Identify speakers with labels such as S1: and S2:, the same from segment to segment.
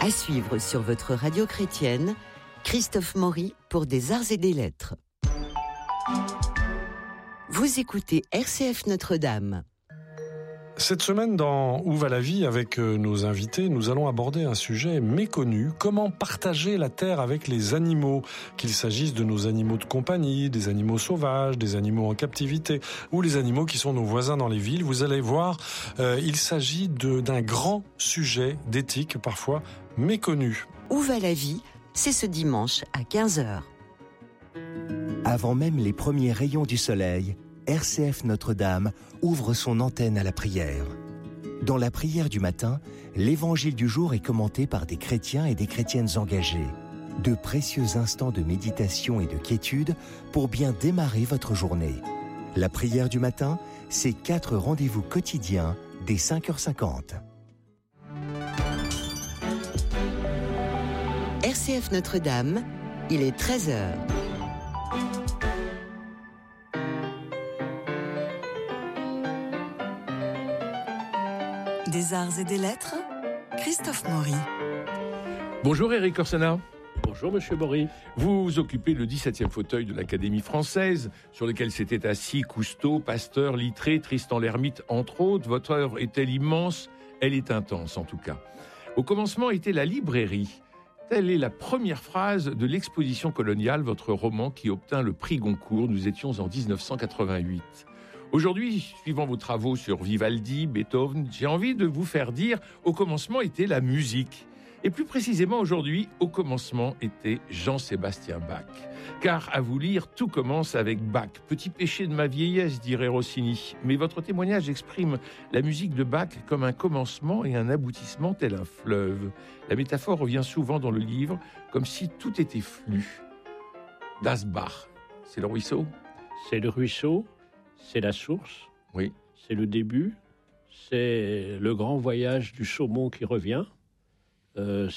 S1: À suivre sur votre radio chrétienne, Christophe Maury pour des arts et des lettres. Vous écoutez RCF Notre-Dame.
S2: Cette semaine, dans Où va la vie, avec nos invités, nous allons aborder un sujet méconnu. Comment partager la terre avec les animaux, qu'il s'agisse de nos animaux de compagnie, des animaux sauvages, des animaux en captivité, ou les animaux qui sont nos voisins dans les villes. Vous allez voir, il s'agit d'un grand sujet d'éthique, parfois méconnu.
S1: Où va la vie, c'est ce dimanche à 15h.
S3: Avant même les premiers rayons du soleil, RCF Notre-Dame ouvre son antenne à la prière. Dans la prière du matin, l'évangile du jour est commenté par des chrétiens et des chrétiennes engagés. De précieux instants de méditation et de quiétude pour bien démarrer votre journée. La prière du matin, c'est 4 rendez-vous quotidiens dès 5h50.
S1: RCF Notre-Dame, il est 13h. Des arts et des lettres, Christophe Maury.
S4: Bonjour Éric Orsena.
S5: Bonjour Monsieur Maury.
S4: Vous occupez le 17e fauteuil de l'Académie française, sur lequel s'étaient assis Cousteau, Pasteur, Littré, Tristan l'Hermite, entre autres. Votre œuvre est-elle immense ? Elle est intense en tout cas. Au commencement était la librairie. Telle est la première phrase de l'Exposition coloniale, votre roman qui obtint le prix Goncourt. Nous étions en 1988. Aujourd'hui, suivant vos travaux sur Vivaldi, Beethoven, j'ai envie de vous faire dire « Au commencement était la musique ». Et plus précisément aujourd'hui, au commencement était Jean-Sébastien Bach. Car à vous lire, tout commence avec Bach. Petit péché de ma vieillesse, dirait Rossini. Mais votre témoignage exprime la musique de Bach comme un commencement et un aboutissement tel un fleuve. La métaphore revient souvent dans le livre, comme si tout était flux. Das Bach, c'est le ruisseau ?
S5: C'est le ruisseau, c'est la source,
S4: oui.
S5: C'est le début, c'est le grand voyage du saumon qui revient. Au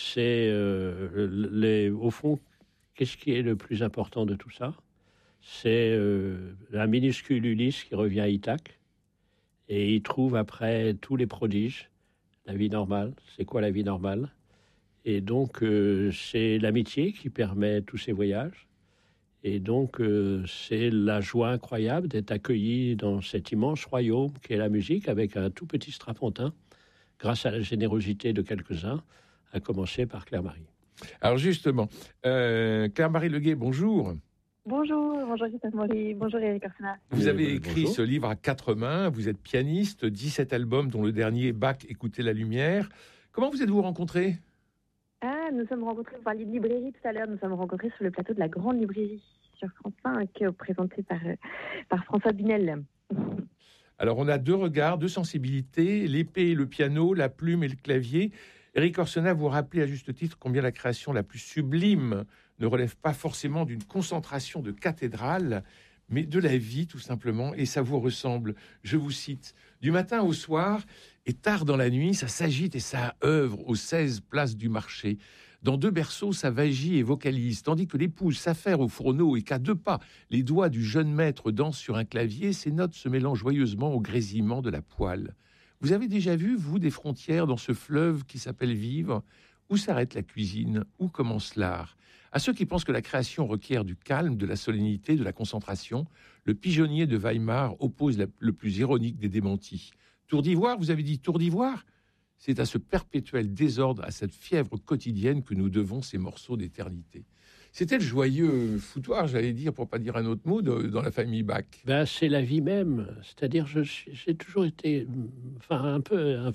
S5: fond, qu'est-ce qui est le plus important de tout ça ? C'est un minuscule Ulysse qui revient à Ithaque et il trouve après tous les prodiges la vie normale. C'est quoi la vie normale ? Et donc, c'est l'amitié qui permet tous ces voyages. Et donc, c'est la joie incroyable d'être accueilli dans cet immense royaume qu'est la musique avec un tout petit strapontin, grâce à la générosité de quelques-uns, à commencer par Claire-Marie.
S4: Alors justement, Claire-Marie Leguet, bonjour.
S6: Bonjour Christophe Maury, bonjour Éric Orsena.
S4: Vous avez écrit
S5: bonjour.
S4: Ce livre à 4 mains, vous êtes pianiste, 17 albums dont le dernier, Bach, Écoutez la lumière. Comment vous êtes-vous rencontrés ?
S6: Nous sommes rencontrés, vous parliez de librairie tout à l'heure, nous sommes rencontrés sur le plateau de la Grande Librairie sur France 5, présenté par François Binel.
S4: Alors on a 2 regards, 2 sensibilités, l'épée et le piano, la plume et le clavier. Éric Orsena, vous rappelez à juste titre combien la création la plus sublime ne relève pas forcément d'une concentration de cathédrale, mais de la vie tout simplement, et ça vous ressemble. Je vous cite, « Du matin au soir, et tard dans la nuit, ça s'agite et ça œuvre aux 16 places du marché. Dans 2 berceaux, ça vagit et vocalise, tandis que l'épouse s'affaire au fourneau et qu'à 2 pas, les doigts du jeune maître dansent sur un clavier, ces notes se mêlant joyeusement au grésillement de la poêle. Vous avez déjà vu, vous, des frontières dans ce fleuve qui s'appelle vivre ? Où s'arrête la cuisine ? Où commence l'art ? À ceux qui pensent que la création requiert du calme, de la solennité, de la concentration, le pigeonnier de Weimar oppose le plus ironique des démentis. Tour d'ivoire, vous avez dit tour d'ivoire ? C'est à ce perpétuel désordre, à cette fièvre quotidienne que nous devons ces morceaux d'éternité. C'était le joyeux foutoir, j'allais dire, pour pas dire un autre mot, dans la famille Bach.
S5: C'est la vie même. C'est-à-dire, j'ai toujours été, un peu,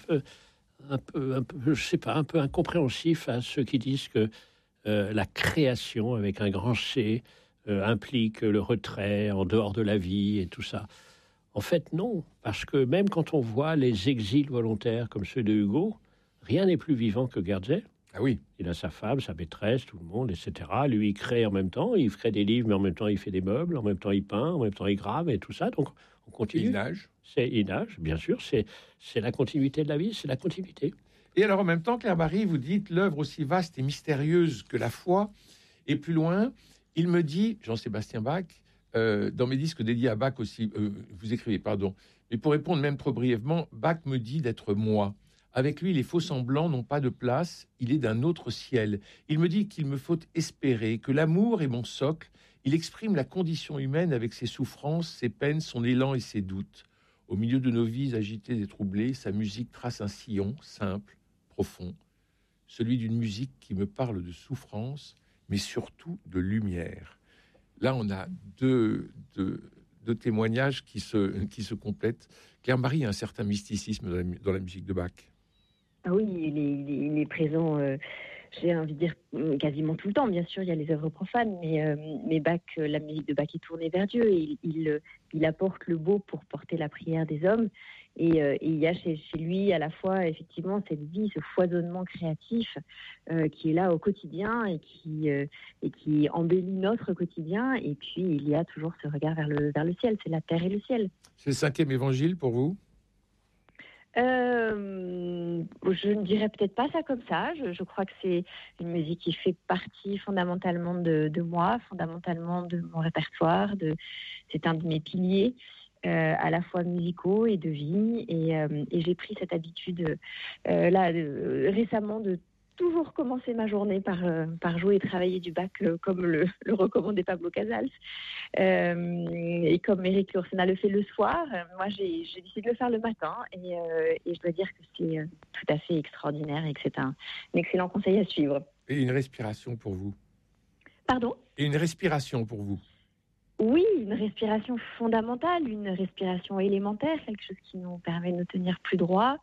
S5: je sais pas, un peu incompréhensif à ceux qui disent que la création, avec un grand C, implique le retrait en dehors de la vie et tout ça. En fait, non, parce que même quand on voit les exils volontaires comme ceux de Hugo, rien n'est plus vivant que Guerzel.
S4: Ah oui.
S5: Il a sa femme, sa maîtresse, tout le monde, etc. Lui, il crée en même temps, il crée des livres, mais en même temps, il fait des meubles, en même temps, il peint, en même temps, il grave et tout ça. Donc, on continue. Il nage, bien sûr. C'est la continuité de la vie, c'est la continuité.
S4: Et alors, en même temps, Claire-Marie, vous dites l'œuvre aussi vaste et mystérieuse que la foi. Et plus loin, il me dit, Jean-Sébastien Bach, dans mes disques dédiés à Bach aussi, vous écrivez, pardon, mais pour répondre même trop brièvement, Bach me dit d'être moi. Avec lui, les faux-semblants n'ont pas de place, il est d'un autre ciel. Il me dit qu'il me faut espérer, que l'amour est mon socle. Il exprime la condition humaine avec ses souffrances, ses peines, son élan et ses doutes. Au milieu de nos vies agitées et troublées, sa musique trace un sillon simple, profond, celui d'une musique qui me parle de souffrance, mais surtout de lumière. Là, on a deux témoignages qui se complètent. Claire-Marie a un certain mysticisme dans la musique de Bach.
S6: Ah oui, il est présent, j'ai envie de dire, quasiment tout le temps. Bien sûr, il y a les œuvres profanes, mais Bach, la musique de Bach est tournée vers Dieu. Et il apporte le beau pour porter la prière des hommes. Et il y a chez lui à la fois, effectivement, cette vie, ce foisonnement créatif qui est là au quotidien et qui embellit notre quotidien. Et puis, il y a toujours ce regard vers le ciel. C'est la terre et le ciel.
S4: C'est le 5e évangile pour vous ?
S6: Je ne dirais peut-être pas ça comme ça. Je crois que c'est une musique qui fait partie fondamentalement de moi, fondamentalement de mon répertoire. C'est un de mes piliers, à la fois musicaux et de vie. Et j'ai pris cette habitude récemment de toujours commencer ma journée par jouer et travailler du Bach comme le recommandait Pablo Casals et comme Éric Yourcenar le fait le soir. Moi, j'ai décidé de le faire le matin et je dois dire que c'est tout à fait extraordinaire et que c'est un excellent conseil à suivre.
S4: Et une respiration pour vous ?
S6: Pardon ?
S4: Et une respiration pour vous ?
S6: Oui, une respiration fondamentale, une respiration élémentaire, quelque chose qui nous permet de nous tenir plus droit,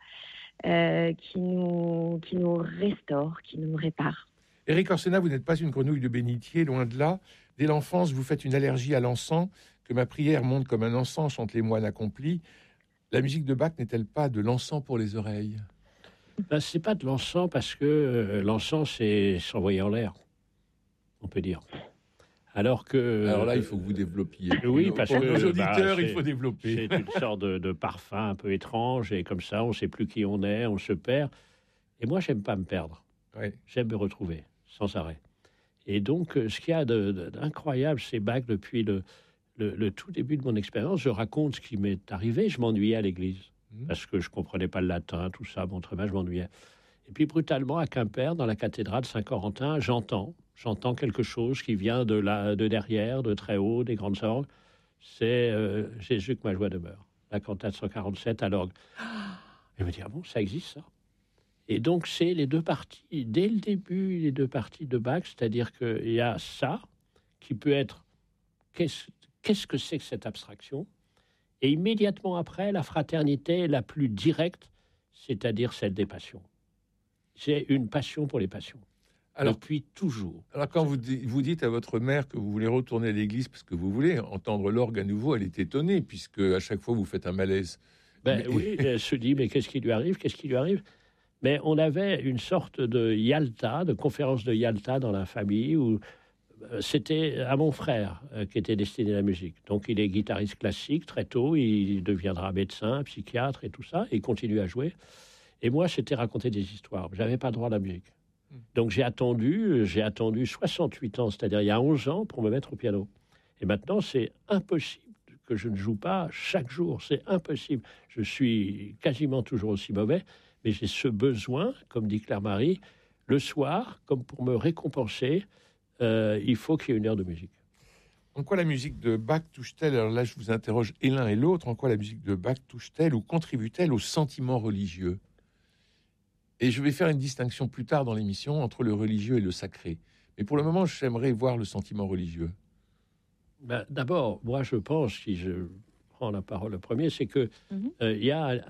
S6: qui nous restaure, qui nous répare.
S4: Éric Yourcenar, vous n'êtes pas une grenouille de bénitier, loin de là. Dès l'enfance, vous faites une allergie à l'encens. Que ma prière monte comme un encens, chantent les moines accomplis. La musique de Bach n'est-elle pas de l'encens pour les oreilles ?
S5: C'est pas de l'encens parce que l'encens, c'est s'envoyer en l'air, on peut dire. Alors
S4: là, il faut que vous développiez.
S5: Oui, parce
S4: pour
S5: que
S4: nos auditeurs, il faut développer.
S5: C'est une sorte de parfum un peu étrange, et comme ça, on ne sait plus qui on est, on se perd. Et moi, j'aime pas me perdre.
S4: Ouais.
S5: J'aime me retrouver, sans arrêt. Et donc, ce qu'il y a d'incroyable, c'est Bach, depuis le tout début de mon expérience, je raconte ce qui m'est arrivé. Je m'ennuyais à l'église, parce que je ne comprenais pas le latin, tout ça, bon, très bien, je m'ennuyais. Et puis, brutalement, à Quimper, dans la cathédrale Saint-Corentin, j'entends quelque chose qui vient de derrière, de très haut, des grandes orgues. C'est Jésus que ma joie demeure. La cantate 147 à l'orgue. Je me dis, ah bon, ça existe, ça ? Et donc, c'est les deux parties, dès le début, les deux parties de Bach, c'est-à-dire qu'il y a ça, qui peut être, qu'est-ce que c'est que cette abstraction ? Et immédiatement après, la fraternité la plus directe, c'est-à-dire celle des passions. C'est une passion pour les passions. Alors, depuis toujours.
S4: Alors, quand vous dites à votre mère que vous voulez retourner à l'église parce que vous voulez entendre l'orgue à nouveau, elle est étonnée, puisque à chaque fois, vous faites un malaise.
S5: Oui, elle se dit, mais qu'est-ce qui lui arrive ? Mais on avait une sorte de Yalta, de conférence de Yalta dans la famille, où c'était à mon frère qui était destiné la musique. Donc, il est guitariste classique très tôt, il deviendra médecin, psychiatre et tout ça, et il continue à jouer. Et moi, c'était raconter des histoires. Je n'avais pas droit à la musique. Donc j'ai attendu 68 ans, c'est-à-dire il y a 11 ans, pour me mettre au piano. Et maintenant, c'est impossible que je ne joue pas chaque jour. C'est impossible. Je suis quasiment toujours aussi mauvais, mais j'ai ce besoin, comme dit Claire-Marie, le soir, comme pour me récompenser, il faut qu'il y ait une heure de musique.
S4: En quoi la musique de Bach touche-t-elle ? Alors là, je vous interroge et l'un et l'autre. En quoi la musique de Bach touche-t-elle ou contribue-t-elle au sentiment religieux ? Et je vais faire une distinction plus tard dans l'émission entre le religieux et le sacré. Mais pour le moment, j'aimerais voir le sentiment religieux.
S5: D'abord, moi, je pense, si je prends la parole le premier, c'est que il y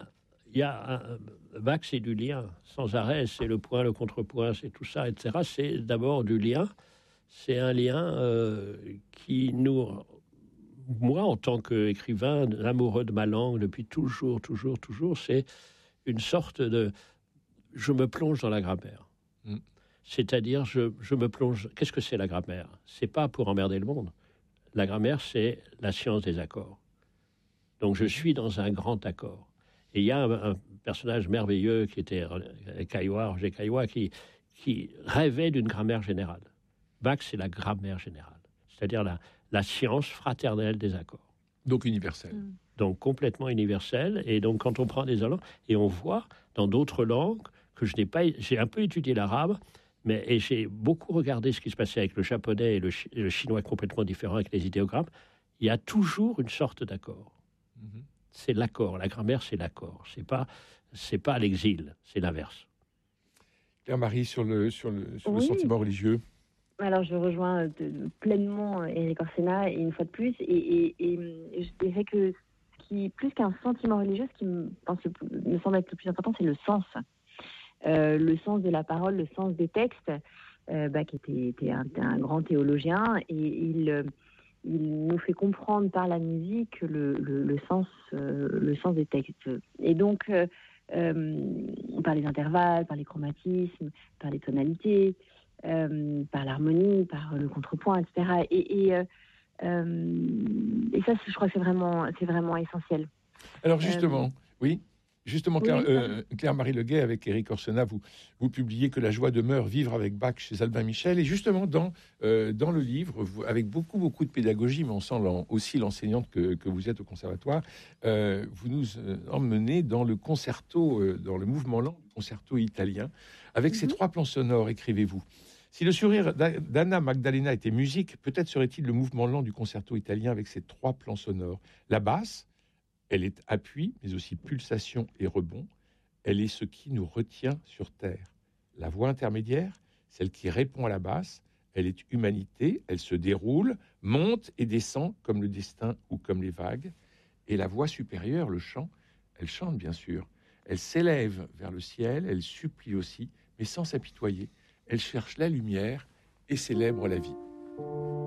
S5: a Bach, c'est du lien sans arrêt. C'est le point, le contrepoint, c'est tout ça, etc. C'est d'abord du lien. C'est un lien qui nous... Moi, en tant qu'écrivain, amoureux de ma langue depuis toujours, c'est une sorte de... Je me plonge dans la grammaire. C'est-à-dire, je me plonge... Qu'est-ce que c'est la grammaire ? C'est pas pour emmerder le monde. La grammaire, c'est la science des accords. Donc, je suis dans un grand accord. Et il y a un personnage merveilleux qui était Roger Caillois, qui rêvait d'une grammaire générale. Bach, c'est la grammaire générale. C'est-à-dire la science fraternelle des accords.
S4: Donc universelle.
S5: donc complètement universel. Et donc, quand on prend des langues, et on voit dans d'autres langues que j'ai un peu étudié l'arabe, et j'ai beaucoup regardé ce qui se passait avec le japonais et le chinois complètement différents avec les idéogrammes. Il y a toujours une sorte d'accord. C'est l'accord. La grammaire, c'est l'accord. C'est pas l'exil, c'est l'inverse.
S4: Claire-Marie, sur le sentiment religieux.
S6: Alors, je rejoins pleinement Éric Orsena, et une fois de plus, et je dirais que plus qu'un sentiment religieux, ce qui me semble être le plus important, c'est le sens. Le sens de la parole, le sens des textes, qui était un grand théologien, et il nous fait comprendre par la musique le sens des textes. Et donc, par les intervalles, par les chromatismes, par les tonalités, par l'harmonie, par le contrepoint, etc. Et ça, je crois que c'est vraiment essentiel.
S4: Alors justement, Claire-Marie Leguet, avec Éric Orsena, vous publiez Que la joie demeure, vivre avec Bach chez Albin Michel. Et justement, dans le livre, avec beaucoup de pédagogie, mais on sent aussi l'enseignante que vous êtes au conservatoire, vous nous emmenez dans le concerto, dans le mouvement lent du concerto italien, avec ces 3 plans sonores, écrivez-vous. Si le sourire d'Anna Magdalena était musique, peut-être serait-il le mouvement lent du concerto italien avec ses 3 plans sonores. La basse, elle est appui, mais aussi pulsation et rebond. Elle est ce qui nous retient sur terre. La voix intermédiaire, celle qui répond à la basse, elle est humanité, elle se déroule, monte et descend comme le destin ou comme les vagues. Et la voix supérieure, le chant, elle chante bien sûr. Elle s'élève vers le ciel, elle supplie aussi, mais sans s'apitoyer. Elle cherche la lumière et célèbre la vie.